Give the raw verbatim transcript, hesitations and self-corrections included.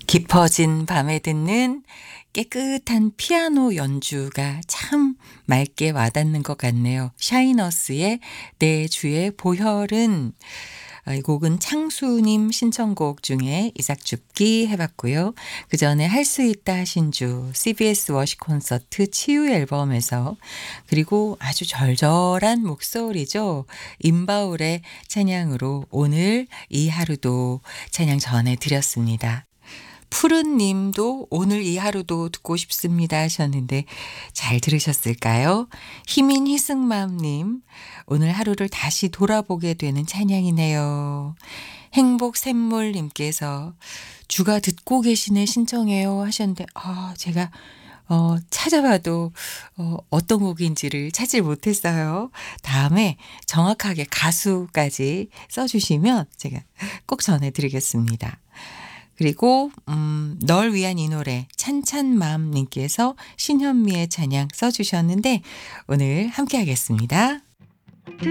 깊어진 밤에 듣는 깨끗한 피아노 연주가 참 맑게 와닿는 것 같네요. 샤이너스의 내 주의 보혈은, 아, 이 곡은 창수님 신청곡 중에 이삭줍기 해봤고요. 그 전에 할 수 있다 신주 씨비에스 워시 콘서트 치유 앨범에서, 그리고 아주 절절한 목소리죠. 임바울의 찬양으로 오늘 이 하루도 찬양 전해드렸습니다. 푸른 님도 오늘 이 하루도 듣고 싶습니다 하셨는데 잘 들으셨을까요? 희민 희승맘님, 오늘 하루를 다시 돌아보게 되는 찬양이네요. 행복 샘물님께서 주가 듣고 계시네 신청해요 하셨는데, 아, 제가 어, 찾아봐도 어, 어떤 곡인지를 찾질 못했어요. 다음에 정확하게 가수까지 써주시면 제가 꼭 전해드리겠습니다. 그리고 음, 널 위한 이 노래 찬찬맘님께서 신현미의 찬양 써주셨는데 오늘 함께 하겠습니다.